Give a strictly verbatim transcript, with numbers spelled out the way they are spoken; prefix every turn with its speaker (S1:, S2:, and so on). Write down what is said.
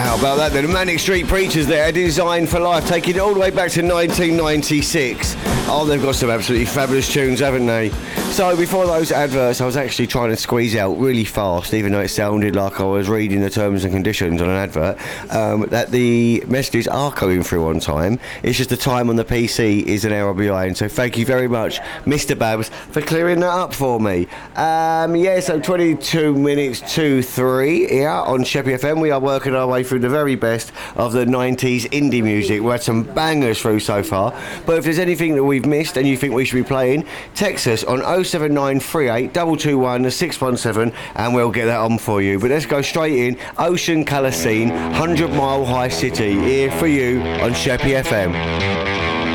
S1: How about that then? The Manic Street Preachers there, Designed for Life, taking it all the way back to nineteen ninety-six. Oh, they've got some absolutely fabulous tunes, haven't they? So before those adverts, I was actually trying to squeeze out really fast, even though it sounded like I was reading the terms and conditions on an advert, um, that the messages are coming through on time. It's just the time on the P C is an hour behind. So thank you very much, Mister Babs, for clearing that up for me. Um, yeah, so twenty-two minutes to three here on Sheppey F M. We are working our way through the very best of the nineties indie music. We had some bangers through so far. But if there's anything that we've missed and you think we should be playing, text us on oh seven nine three eight two two one six one seven and we'll get that on for you. But let's go straight in. Ocean Colour Scene, one hundred Mile High City, here for you on Sheppey F M.